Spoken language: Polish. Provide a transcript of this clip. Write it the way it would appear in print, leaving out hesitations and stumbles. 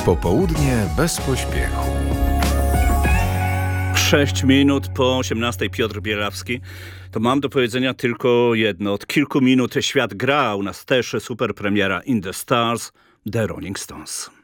Popołudnie bez pośpiechu. 6 minut po 18:00 Piotr Bielawski. To mam do powiedzenia tylko jedno. Od kilku minut świat gra, u nas też super premiera In the Stars, The Rolling Stones.